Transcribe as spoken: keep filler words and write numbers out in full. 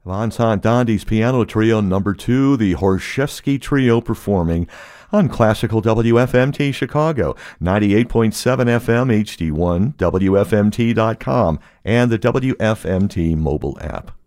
Vincent Dandy's Piano Trio number two, the Horshevsky Trio, performing on Classical W F M T Chicago, ninety-eight point seven F M H D one, W F M T dot com, and the W F M T mobile app.